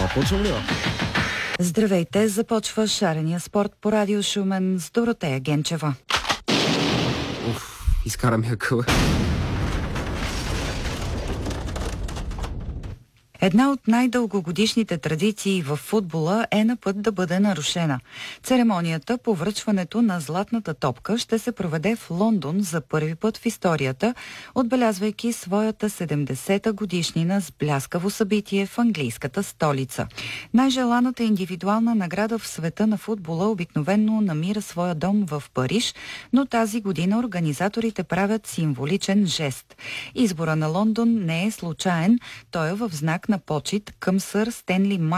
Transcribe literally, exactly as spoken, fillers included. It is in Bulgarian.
Започвам ли? Здравейте, започва Шарения спорт по радио Шумен с Доротея Генчева. Уф, изкара ми акъла. Една от най-дългогодишните традиции в футбола е на път да бъде нарушена. Церемонията по връчването на златната топка ще се проведе в Лондон за първи път в историята, отбелязвайки своята седемдесета годишнина с бляскаво събитие в английската столица. Най-желаната индивидуална награда в света на футбола обикновено намира своя дом в Париж, но тази година организаторите правят символичен жест. Избора на Лондон не е случайен, той е в знак на почит към сър Стенли